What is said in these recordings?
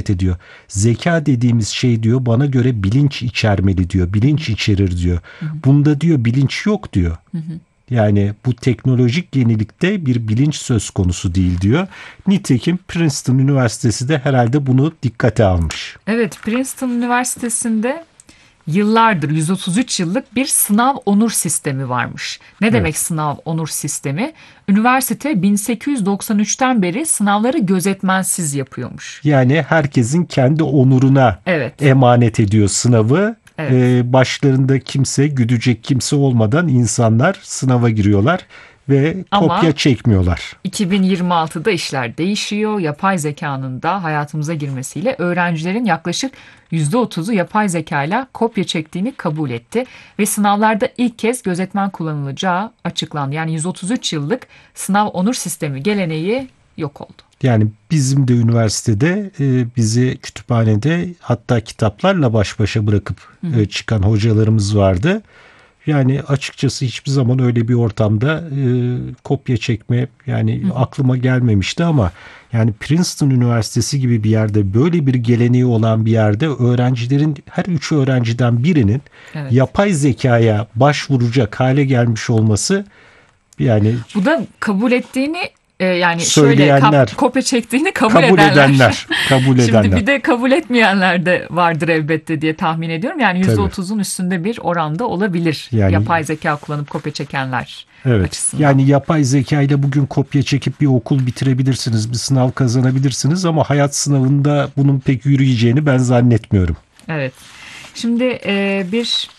emanet ediyor. Zeka dediğimiz şey diyor bana göre bilinç içermeli diyor. Bilinç içerir diyor. Bunda diyor bilinç yok diyor. Yani bu teknolojik yenilikte bir bilinç söz konusu değil diyor. Nitekim Princeton Üniversitesi de herhalde bunu dikkate almış. Evet, Princeton Üniversitesi'nde yıllardır 133 yıllık bir sınav onur sistemi varmış. Ne demek sınav onur sistemi? Üniversite 1893'ten beri sınavları gözetmensiz yapıyormuş. Yani herkesin kendi onuruna emanet ediyor sınavı. Evet. Başlarında kimse, güdecek kimse olmadan insanlar sınava giriyorlar ve kopya çekmiyorlar. 2026'da işler değişiyor. Yapay zekanın da hayatımıza girmesiyle öğrencilerin yaklaşık %30'u yapay zekayla kopya çektiğini kabul etti ve sınavlarda ilk kez gözetmen kullanılacağı açıklandı. Yani 133 yıllık sınav onur sistemi geleneği yok oldu. Yani bizim de üniversitede bizi kütüphanede hatta kitaplarla baş başa bırakıp çıkan hocalarımız vardı. Yani açıkçası hiçbir zaman öyle bir ortamda kopya çekme yani aklıma gelmemişti ama yani Princeton Üniversitesi gibi bir yerde böyle bir geleneği olan bir yerde öğrencilerin her 3 öğrenciden birinin yapay zekaya başvuracak hale gelmiş olması yani bu da kabul ettiğini yani söyleyenler, şöyle kopya çektiğini kabul edenler. Şimdi bir de kabul etmeyenler de vardır elbette diye tahmin ediyorum. Yani %30'un üstünde bir oranda olabilir yani, yapay zeka kullanıp kopya çekenler açısından. Yani yapay zeka ile bugün kopya çekip bir okul bitirebilirsiniz, bir sınav kazanabilirsiniz ama hayat sınavında bunun pek yürüyeceğini ben zannetmiyorum. Evet. Şimdi bir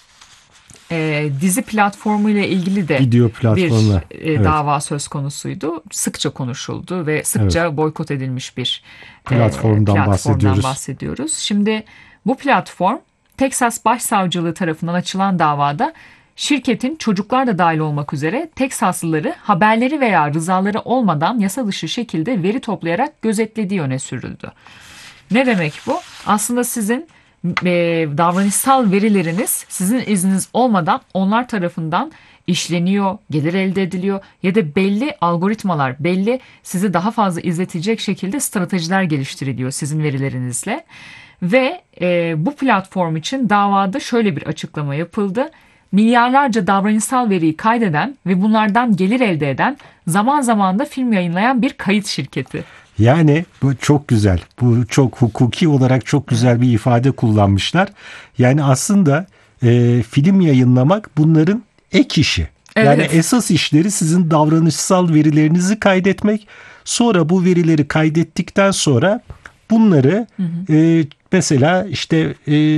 dizi platformu ile ilgili de bir dava söz konusuydu. Sıkça konuşuldu ve sıkça boykot edilmiş bir platformdan bahsediyoruz. Şimdi bu platform Teksas Başsavcılığı tarafından açılan davada şirketin çocuklar da dahil olmak üzere Teksaslıları haberleri veya rızaları olmadan yasa dışı şekilde veri toplayarak gözetlediği öne sürüldü. Ne demek bu? Aslında sizin davranışsal verileriniz sizin izniniz olmadan onlar tarafından işleniyor, gelir elde ediliyor ya da belli algoritmalar, belli sizi daha fazla izletecek şekilde stratejiler geliştiriliyor sizin verilerinizle. Ve bu platform için davada şöyle bir açıklama yapıldı. Milyarlarca davranışsal veriyi kaydeden ve bunlardan gelir elde eden, zaman zaman da film yayınlayan bir kayıt şirketi. Yani bu çok güzel. Bu çok hukuki olarak çok güzel bir ifade kullanmışlar. Yani aslında film yayınlamak bunların ek işi. Yani esas işleri sizin davranışsal verilerinizi kaydetmek. Sonra bu verileri kaydettikten sonra bunları mesela işte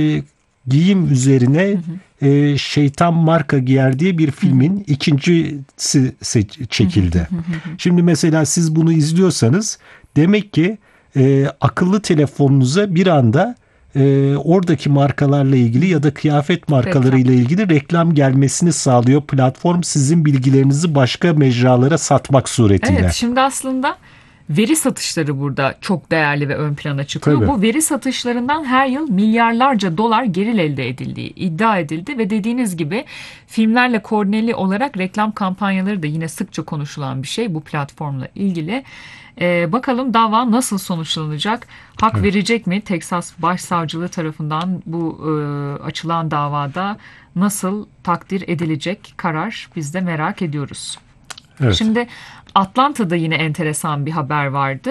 giyim üzerine Şeytan Marka Giyer diye bir filmin ikincisi çekildi. Şimdi mesela siz bunu izliyorsanız demek ki akıllı telefonunuza bir anda oradaki markalarla ilgili ya da kıyafet markalarıyla ilgili reklam gelmesini sağlıyor. Platform sizin bilgilerinizi başka mecralara satmak suretiyle. Evet, şimdi aslında veri satışları burada çok değerli ve ön plana çıkıyor. Tabii. Bu veri satışlarından her yıl milyarlarca dolar gelir elde edildiği iddia edildi ve dediğiniz gibi filmlerle koordineli olarak reklam kampanyaları da yine sıkça konuşulan bir şey bu platformla ilgili. Bakalım dava nasıl sonuçlanacak? Hak verecek mi? Teksas Başsavcılığı tarafından bu açılan davada nasıl takdir edilecek karar? Biz de merak ediyoruz. Evet. Şimdi Atlanta'da yine enteresan bir haber vardı.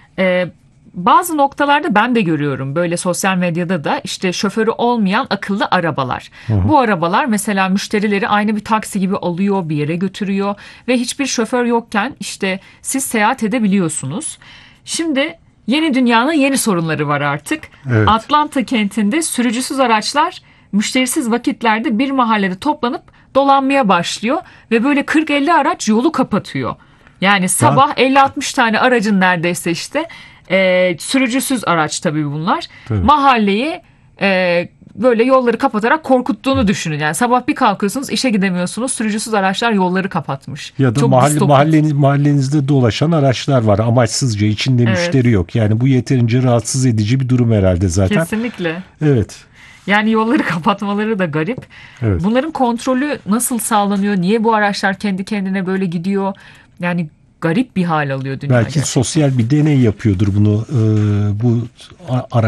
Bazı noktalarda ben de görüyorum böyle sosyal medyada da işte şoförü olmayan akıllı arabalar. Bu arabalar mesela müşterileri aynı bir taksi gibi alıyor, bir yere götürüyor ve hiçbir şoför yokken işte siz seyahat edebiliyorsunuz. Şimdi yeni dünyanın yeni sorunları var artık. Evet. Atlanta kentinde sürücüsüz araçlar müşterisiz vakitlerde bir mahallede toplanıp dolanmaya başlıyor ve böyle 40-50 araç yolu kapatıyor. Yani sabah 50-60 tane aracın neredeyse işte sürücüsüz araç tabii bunlar. Tabii. Mahalleyi böyle yolları kapatarak korkuttuğunu düşünün. Yani sabah bir kalkıyorsunuz işe gidemiyorsunuz, sürücüsüz araçlar yolları kapatmış. Ya da çok mahallenizde dolaşan araçlar var amaçsızca, içinde müşteri yok. Yani bu yeterince rahatsız edici bir durum herhalde zaten. Kesinlikle. Evet. Yani yolları kapatmaları da garip. Evet. Bunların kontrolü nasıl sağlanıyor? Niye bu araçlar kendi kendine böyle gidiyor? Yani garip bir hal alıyor dünya. Belki gerçekten. sosyal bir deney yapıyordur bunu bu